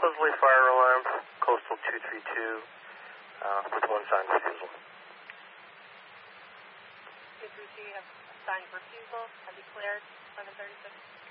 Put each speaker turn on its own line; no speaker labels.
Supposedly fire alarm, coastal 232, with one signed refusal.
232, you have signed refusal, have you cleared 736?